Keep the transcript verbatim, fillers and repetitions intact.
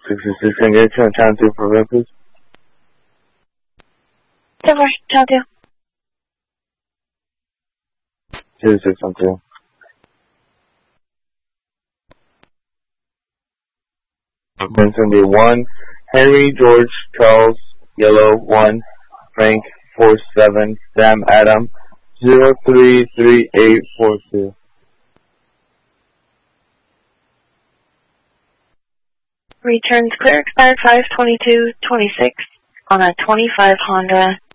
sixty-six, engage on channel two for red, please. ten four, channel two. zero six one two. Benson D one, Henry George Charles Yellow one, Frank four seven, Sam Adam zero three three eight four two. Returns clear, expired five twenty-two twenty-six on a twenty-five Honda